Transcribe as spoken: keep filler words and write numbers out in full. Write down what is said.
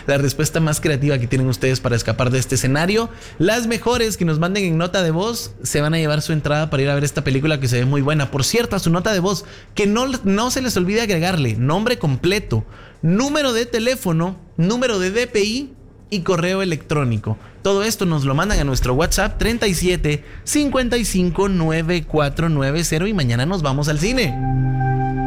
la respuesta más creativa que tienen ustedes para escapar de este escenario. Las mejores que nos manden en nota de voz se van a llevar su entrada para ir a ver esta película que se ve muy buena. Por cierto, a su nota de voz, que no, no se les olvide agregarle nombre completo, número de teléfono, número de D P I y correo electrónico. Todo esto nos lo mandan a nuestro WhatsApp treinta y siete cincuenta y cinco noventa y cuatro noventa y mañana nos vamos al cine.